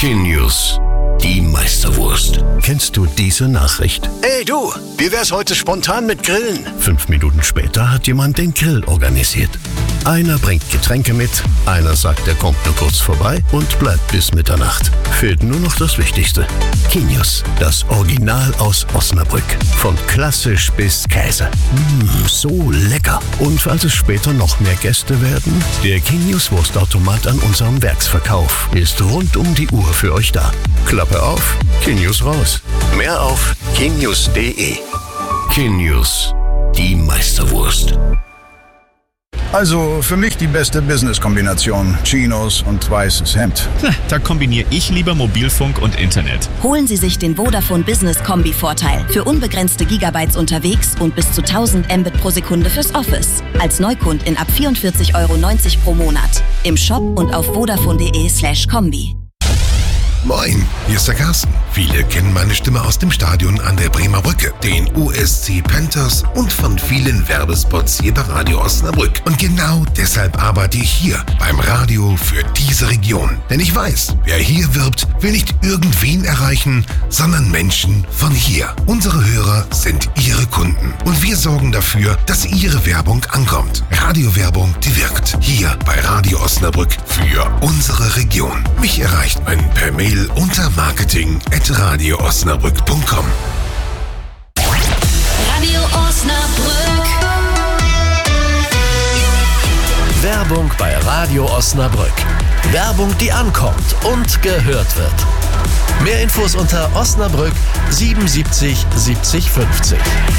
King-News, die Meisterwurst. Kennst du diese Nachricht? Hey du, wie wär's heute spontan mit Grillen? 5 Minuten später hat jemand den Grill organisiert. Einer bringt Getränke mit, einer sagt, er kommt nur kurz vorbei und bleibt bis Mitternacht. Fehlt nur noch das Wichtigste. King-News, das Original aus Osnabrück. Von klassisch bis Käse. So lecker. Und falls es später noch mehr Gäste werden, der King-News Wurstautomat an unserem Werksverkauf ist rund um die Uhr für euch da. Klappe auf, King-News raus. Mehr auf kingnews.de. King-News, die Meisterwurst. Also für mich die beste Business-Kombination. Chinos und weißes Hemd. Da kombiniere ich lieber Mobilfunk und Internet. Holen Sie sich den Vodafone Business Kombi-Vorteil für unbegrenzte Gigabytes unterwegs und bis zu 1000 Mbit pro Sekunde fürs Office. Als Neukundin ab 44,90 € pro Monat. Im Shop und auf vodafone.de/kombi. Moin, hier ist der Carsten. Viele kennen meine Stimme aus dem Stadion an der Bremer Brücke, den USC Panthers und von vielen Werbespots hier bei Radio Osnabrück. Und genau deshalb arbeite ich hier beim Radio für diese Region. Denn ich weiß, wer hier wirbt, will nicht irgendwen erreichen, sondern Menschen von hier. Unsere Hörer sind ihre Kunden. Und wir sorgen dafür, dass ihre Werbung ankommt. Radiowerbung, die wirkt. Hier bei Radio Osnabrück für unsere Region. Mich erreicht man per Mail unter marketing@radioosnabrück.com. Radio Osnabrück. Werbung bei Radio Osnabrück. Werbung, die ankommt und gehört wird. Mehr Infos unter Osnabrück 77 70 50.